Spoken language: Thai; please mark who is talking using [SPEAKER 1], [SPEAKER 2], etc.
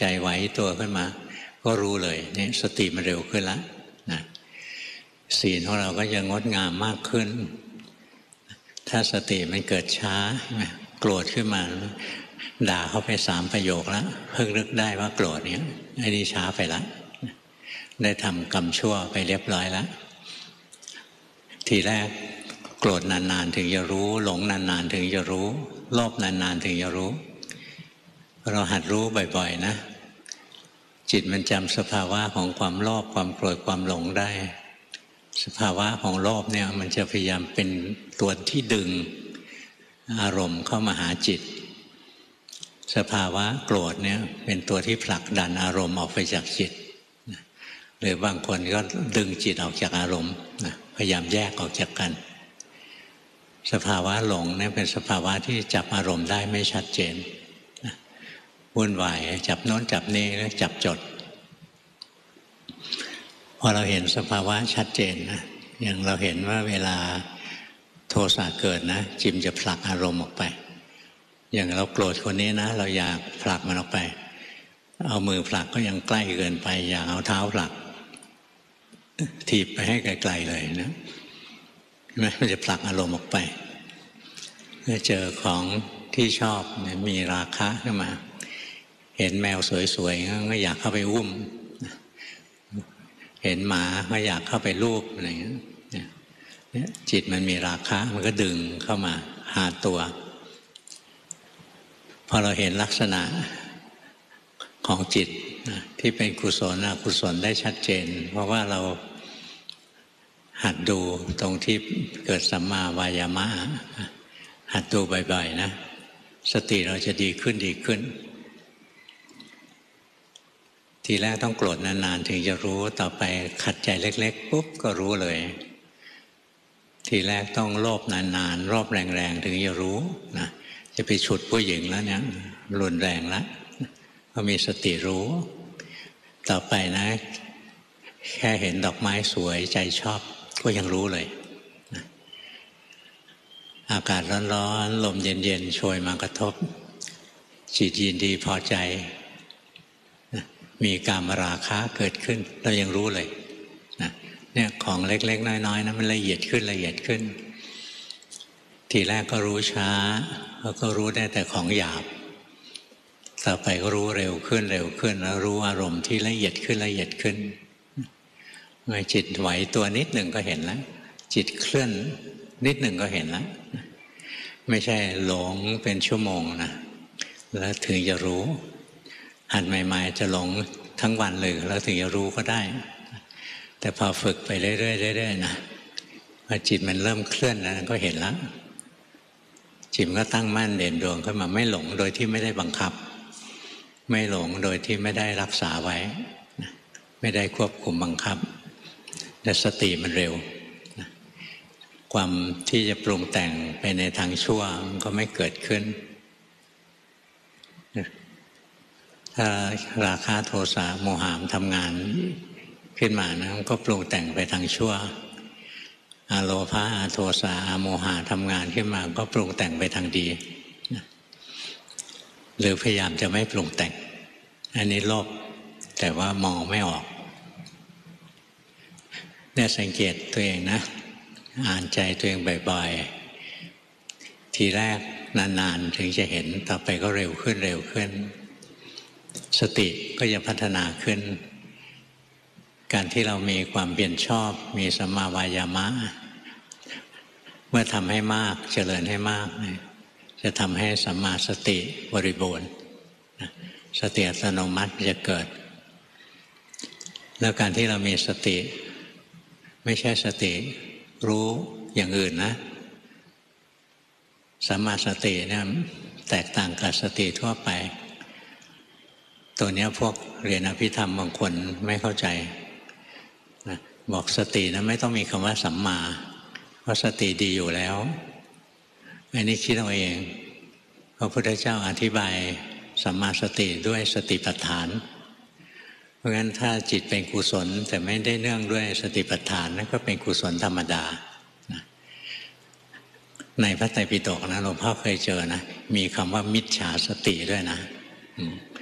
[SPEAKER 1] ใจไหวตัวขึ้นมาก็รู้เลยนี่สติมันเร็วขึ้นแล้วนะศีลของเราก็จะงดงามมากขึ้นถ้าสติมันเกิดช้าโกรธขึ้นมาด่าเขาไป3 ประโยคแล้วเพิ่งนึกได้ว่าโกรธเนี้ยไอ้นี่ช้าไปแล้วได้ทำกรรมชั่วไปเรียบร้อยแล้วทีแรกโกรธนานๆถึงจะรู้หลงนานๆถึงจะรู้โลภนานๆถึงจะรู้เราหัดรู้บ่อยๆนะจิตมันจำสภาวะของความโลภความโกรธความหลงได้สภาวะของโลภเนี่ยมันจะพยายามเป็นตัวที่ดึงอารมณ์เข้ามาหาจิตสภาวะโกรธเนี่ยเป็นตัวที่ผลักดันอารมณ์ออกไปจากจิตหรือบางคนก็ดึงจิตออกจากอารมณ์พยายามแยกออกจากกันสภาวะหลงเนี่ยเป็นสภาวะที่จับอารมณ์ได้ไม่ชัดเจนวุ่นวายจับโน้นจับนี่แล้วจับจดพอเราเห็นสภาวะชัดเจนนะอย่างเราเห็นว่าเวลาโทสะเกิดนะจิตจะผลักอารมณ์ออกไปอย่างเราโกรธคนนี้นะเราอยากผลักมันออกไปเอามือผลักก็ยังใกล้เกินไปอยากเอาเท้าผลักถีบไปให้ไกลๆเลยนะมันจะผลักอารมณ์ออกไปเมื่อเจอของที่ชอบมีราคะขึ้นมาเห็นแมวสวยๆก็อยากเข้าไปอุ้มเห็นหมาก็อยากเข้าไปลูบอะไรอย่างเงี้ยจิตมันมีราคะมันก็ดึงเข้ามาหาตัวพอเราเห็นลักษณะของจิตที่เป็นกุศลอกุศลได้ชัดเจนเพราะว่าเราหัดดูตรงที่เกิดสัมมาวายามะหัดดูบ่อยๆนะสติเราจะดีขึ้นดีขึ้นทีแรกต้องโกรธนานๆถึงจะรู้ต่อไปขัดใจเล็กๆปุ๊บก็รู้เลยทีแรกต้องโลภนานๆรอบแรงๆถึงจะรู้นะจะไปฉุดผู้หญิงแล้วเนี่ยรุนแรงแล้วก็มีสติรู้ต่อไปนะแค่เห็นดอกไม้สวยใจชอบก็ยังรู้เลยนะอากาศร้อนๆลมเย็นๆโชยมากระทบจิตยินดีพอใจนะมีกามราคะเกิดขึ้นเรายังรู้เลยนะเนี่ยของเล็กๆน้อยๆนะมันละเอียดขึ้นละเอียดขึ้นทีแรกก็รู้ช้าแล้วก็รู้ได้แต่ของหยาบต่อไปก็รู้เร็วขึ้นเร็วขึ้นแล้วรู้อารมณ์ที่ละเอียดขึ้นละเอียดขึ้นเมื่อจิตไหวตัวนิดหนึ่งก็เห็นแล้วจิตเคลื่อนนิดหนึ่งก็เห็นแล้วไม่ใช่หลงเป็นชั่วโมงนะแล้วถึงจะรู้หัดใหม่ๆจะหลงทั้งวันเลยแล้วถึงจะรู้ก็ได้แต่พอฝึกไปเรื่อยๆเรื่อยๆนะพอจิตมันเริ่มเคลื่อนแล้วก็เห็นแล้วจิตก็ตั้งมั่นเด่นดวงขึ้นมาไม่หลงโดยที่ไม่ได้บังคับไม่หลงโดยที่ไม่ได้รักษาไว้ไม่ได้ควบคุมบังคับแต่สติมันเร็วความที่จะปรุงแต่งไปในทางชั่วมันก็ไม่เกิดขึ้นถ้าราคะโทสะโมหะทำงานขึ้นมานะมันก็ปรุงแต่งไปทางชั่วอโลภะโทสะโมหะทำงานขึ้นมาก็ปรุงแต่งไปทางดีหรือพยายามจะไม่ปรุงแต่งอันนี้โลภแต่ว่ามองไม่ออกเนี่ยสังเกตตัวเองนะอ่านใจตัวเองบ่อยๆทีแรกนานๆถึงจะเห็นต่อไปก็เร็วขึ้นเร็วขึ้นสติก็จะพัฒนาขึ้นการที่เรามีความเพียรชอบมีสัมมาวายามะเมื่อทำให้มากเจริญให้มากจะทำให้สัมมาสติบริบูรณ์สติอัตโนมัติจะเกิดแล้วการที่เรามีสติไม่ใช่สติรู้อย่างอื่นนะสัมมาสติเนี่ยแตกต่างกับสติทั่วไปตัวนี้พวกเรียนอภิธรรมบางคนไม่เข้าใจนะบอกสตินะไม่ต้องมีคำว่าสัมมาเพราะสติดีอยู่แล้วอันนี้คิดเอาเองพระพุทธเจ้าอธิบายสัมมาสติด้วยสติปัฏฐานเพราะงั้นถ้าจิตเป็นกุศลแต่ไม่ได้เนื่องด้วยสติปัฏฐานนั่นก็เป็นกุศลธรรมดาในพระไตรปิฎกนะหลวงพ่อเคยเจอนะมีคำว่ามิจฉาสติด้วยนะ